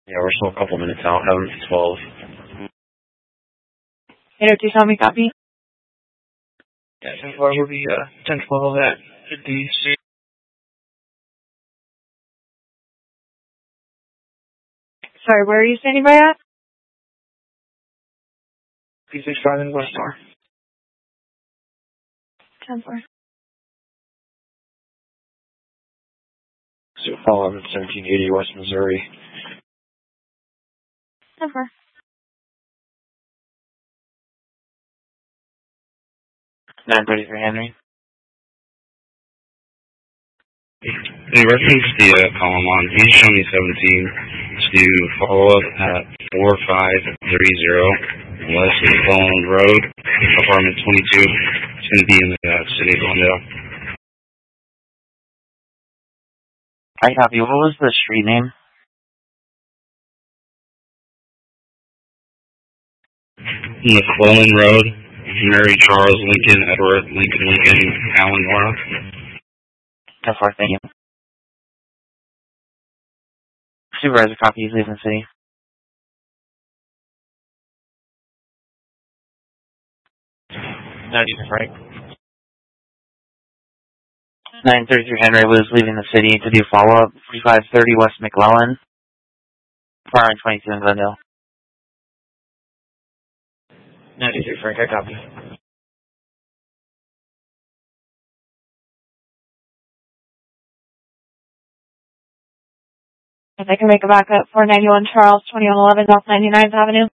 Yeah, we're still a couple minutes out. Have them 12. 802, tell me, copy. Yeah, 10-4 will be 10-12 at DC. Sorry, where are you standing by at? P65 in Westar. 10-4. So follow up at 1780 West Missouri. 10-4. 933 Henry. In reference to the column on page 17 to follow up at 4530 West Bone Road, apartment 22. It's going to be in the city of Glendale. I copy. What was the street name? McClellan Road, Mary Charles Lincoln, Edward Lincoln, Allen Laura. 10-4, thank you. Supervisor copy, he's leaving the city. No, right. 933 Henry was leaving the city to do follow-up. 4530 West McClellan. Apartment 22 in Glendale. 93 Frank, I copy. If I can make a backup, 491 Charles, 2111 South 99th Avenue.